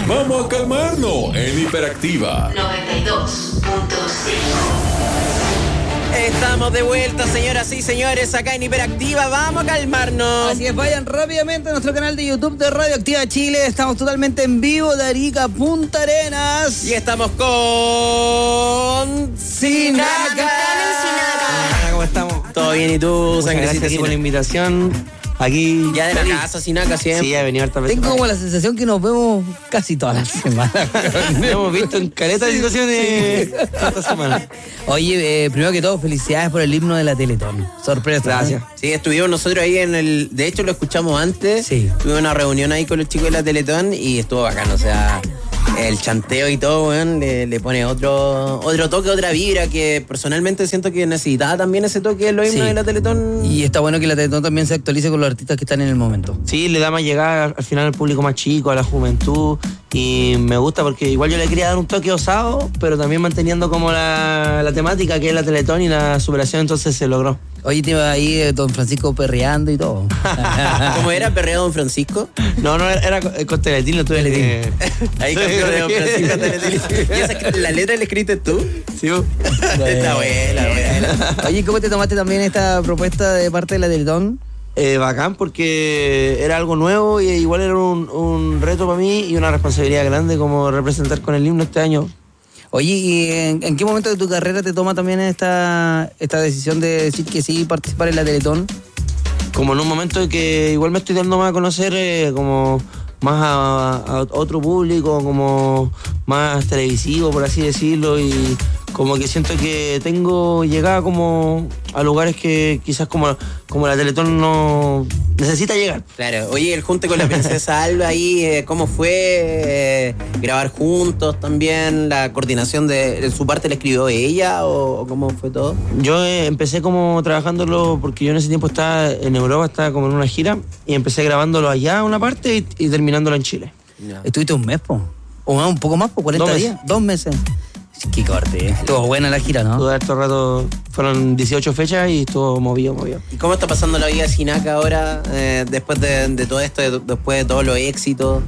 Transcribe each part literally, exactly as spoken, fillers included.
Vamos a calmarnos en Hiperactiva noventa y dos punto seis. Estamos de vuelta, señoras y señores, acá en Hiperactiva. Vamos a calmarnos. Así es, vayan rápidamente a nuestro canal de YouTube de Radioactiva Chile. Estamos totalmente en vivo de Arica a Punta Arenas. Y estamos con Sinaca. Hola, ¿cómo estamos? ¿Todo bien? ¿Y tú, Muchas Sangrecita gracias por la Sinaca? invitación. Aquí. Ya de la feliz. casa, Sinaca, siempre. Sí, he venido hartas veces. Tengo como la sensación que nos vemos casi todas las semanas. Nos hemos visto en caleta de situaciones esta semana. Oye, eh, primero que todo, felicidades por el himno de la Teletón. Sorpresa. Gracias. ¿eh? Sí, estuvimos nosotros ahí en el... De hecho, lo escuchamos antes. Sí. Tuvimos una reunión ahí con los chicos de la Teletón y estuvo bacán, o sea... El chanteo y todo, weón, le, le pone otro otro toque, otra vibra que personalmente siento que necesitaba también ese toque en los himnos Sí. de la Teletón. Y está bueno que la Teletón también se actualice con los artistas que están en el momento. Sí, le da más llegada al final al público más chico, a la juventud. Y me gusta porque igual yo le quería dar un toque osado, pero también manteniendo como la, la temática que es la Teletón y la superación, entonces se logró. Oye, te iba ahí eh, don Francisco perreando y todo. ¿Cómo era perreado Don Francisco? No, no, era con con Teletín, lo tuve que... Ahí cambió de Don Francisco Teletín. ¿Y esa, la letra la escribiste tú? Sí, vos. Está buena, buena. Oye, ¿cómo te tomaste también esta propuesta de parte de la Teletón? Eh, bacán porque era algo nuevo y igual era un, un reto para mí y una responsabilidad grande como representar con el himno este año. Oye, ¿y en, en qué momento de tu carrera te toma también esta, esta decisión de decir que sí participar en la Teletón? Como en un momento en que igual me estoy dando más a conocer eh, como más a, a otro público, como más televisivo, por así decirlo, y como que siento que tengo llegada como a lugares que quizás como, como la Teletón no necesita llegar. Claro, oye, el junte con la princesa Alba ahí, eh, ¿cómo fue? Eh, ¿Grabar juntos también? ¿La coordinación de, de su parte la escribió ella o, o cómo fue todo? Yo eh, empecé como trabajándolo porque yo en ese tiempo estaba en Europa, estaba como en una gira y empecé grabándolo allá una parte y, y terminándolo en Chile. No. Estuviste un mes, po. O más, un poco más, po, cuarenta Dos días. meses. Dos meses. Qué corte, ¿eh? Estuvo buena la gira, ¿no? Todo harto rato, fueron dieciocho fechas y estuvo movido, movido. ¿Y cómo está pasando la vida de Sinaca ahora, eh, después de, de todo esto, de- después de todos los éxitos?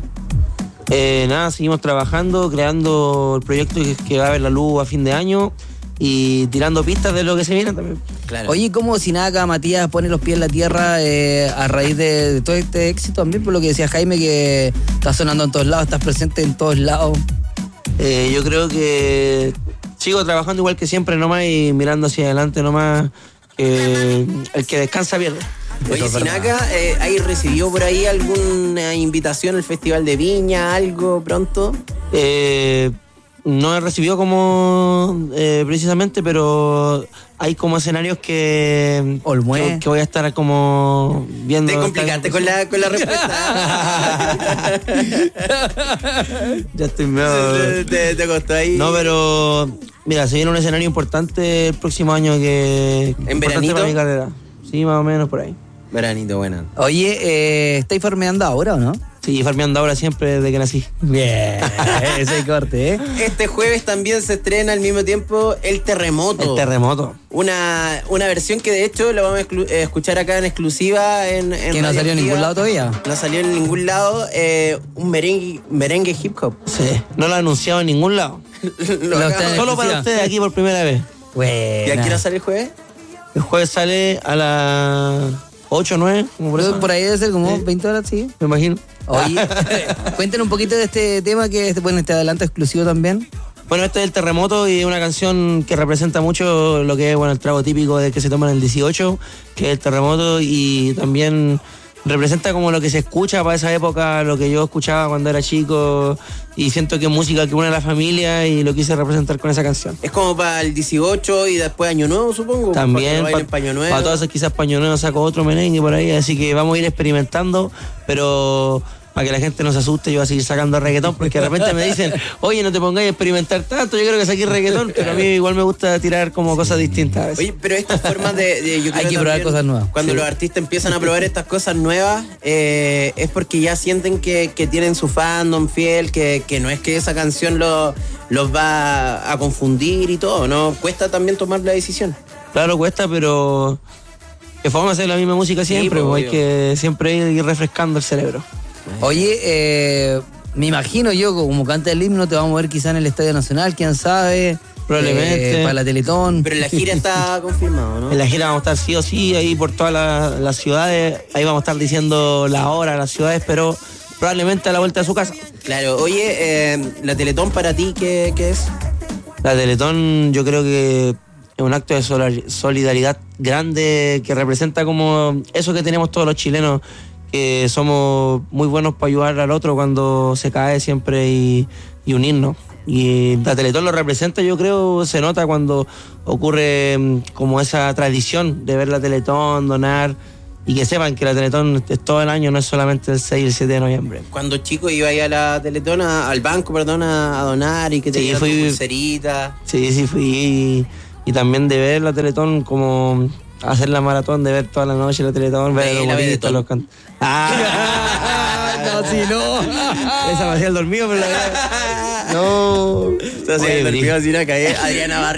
Eh, nada, seguimos trabajando, creando el proyecto que, que va a ver la luz a fin de año y tirando pistas de lo que se viene también. Claro. Oye, ¿cómo Sinaca, Matías, pone los pies en la tierra eh, a raíz de, de todo este éxito también? Por lo que decía Jaime, que estás sonando en todos lados, estás presente en todos lados. Eh, yo creo que sigo trabajando igual que siempre nomás y mirando hacia adelante nomás. Que el que descansa pierde. Oye, Eso es verdad. Sinaca, eh, ¿hay recibido por ahí alguna invitación al Festival de Viña, algo pronto? Eh, no he recibido como eh, precisamente, pero hay como escenarios que, Olmué. que, que voy a estar como viendo. Te complicaste con la, con la respuesta. Ya estoy medio... te, te costó ahí. No, pero mira, se viene un escenario importante el próximo año que ¿En importante veranito? para mi carrera. Sí, más o menos por ahí. Veranito, buena. Oye, eh, ¿estáis farmeando ahora o no? Sí, farmeando ahora siempre desde que nací. Bien, ese corte, ¿eh? Este jueves también se estrena al mismo tiempo El Terremoto. El terremoto. Una, una versión que de hecho la vamos a exclu- eh, escuchar acá en exclusiva en, en Que no Radio salió en Activa. ningún lado todavía. No salió en ningún lado. eh, un merengue, merengue hip hop. Sí. No lo he anunciado en ningún lado. Lo Lo acabo- está en Solo para exclusiva. ustedes aquí por primera vez. ¿Y a qué hora Bueno. sale el jueves? El jueves sale a las ocho o nueve, como por eso. Por ahí debe ser como Sí. veinte horas, sí. Me imagino. Oye, cuéntanos un poquito de este tema que es, bueno, este adelanto exclusivo también. Bueno, este es El Terremoto y es una canción que representa mucho lo que es bueno el trago típico de que se toma en el dieciocho, que es el terremoto, y también representa como lo que se escucha para esa época, lo que yo escuchaba cuando era chico, y siento que es música que une a la familia y lo quise representar con esa canción. Es como para el dieciocho y después Año Nuevo, supongo. También para para Año Nuevo. todas esas quizás Paño Nuevo saco otro merengue por ahí, así que vamos a ir experimentando, pero para que la gente no se asuste, yo voy a seguir sacando reggaetón, porque de repente me dicen, oye, no te pongáis a experimentar tanto, yo creo que saqué reggaetón, pero a mí igual me gusta tirar como cosas distintas a veces. Oye, pero estas formas de... de- yo Hay creo que probar también, cosas nuevas. Cuando Sí. los artistas empiezan a probar estas cosas nuevas, eh, es porque ya sienten que, que tienen su fandom fiel, que, que no es que esa canción lo- los va a confundir y todo, ¿no? Cuesta también tomar la decisión. Claro, cuesta, pero que podamos hacer la misma música siempre, pues, pues, hay obvio. que siempre ir refrescando el cerebro. Oye, eh, Me imagino yo, como canta el himno, te vamos a ver quizá en el Estadio Nacional, quién sabe. Probablemente. Eh, para la Teletón. Pero la gira está confirmada, ¿no? En la gira vamos a estar sí o sí ahí por todas las, las ciudades. Ahí vamos a estar diciendo la hora, las ciudades, pero probablemente a la vuelta de su casa. Claro, oye, eh, la Teletón para ti, ¿qué, qué es? La Teletón yo creo que es un acto de solidaridad grande que representa como eso que tenemos todos los chilenos, que somos muy buenos para ayudar al otro cuando se cae siempre y, y unirnos. Y la Teletón lo representa, yo creo, se nota cuando ocurre como esa tradición de ver la Teletón, donar, y que sepan que la Teletón es todo el año, no es solamente el seis y el siete de noviembre. Cuando chico iba ahí a la Teletón, a- al banco, perdón, a, a donar y que te Sí, dieran fui- tu pulserita. Sí, sí, fui. Y, y también de ver la Teletón, como hacer la maratón, de ver toda la noche la Teletón, ver a Ve los la humoristas, Teletón. los can- ¡Ah! No, sí, no. Esa me hacía el dormido, pero la verdad. No. Entonces, Oye, el brígido. así una cae Adriana Barriga.